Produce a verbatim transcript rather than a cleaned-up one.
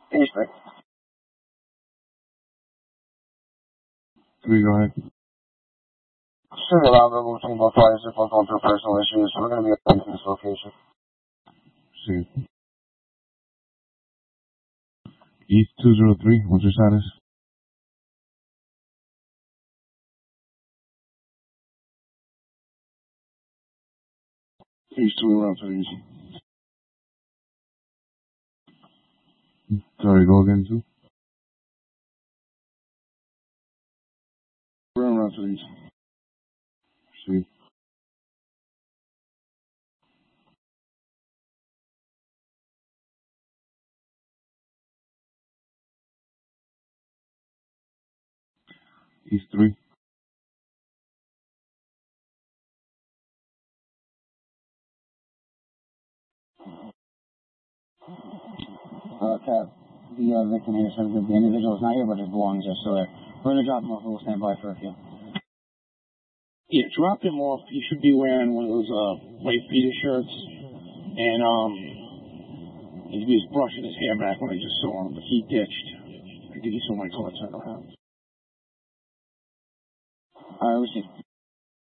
East three. Three, go ahead. Should be allowed verbal between both parties if both going through personal issues, so we're going to be at this location. See. East two zero three, what's your status? East two around to the east. Sorry, go again, too? Around, around to the east. See. East three. Uh, Cap, the uh, victim here says that the individual is not here, but his belongings are still there. We're going to drop him off. We'll stand by for a few. Yeah, drop him off. He should be wearing one of those uh, white beater shirts. And um, he was brushing his hair back when I just saw him, but he ditched. I think he saw my car turn around. All right, we see.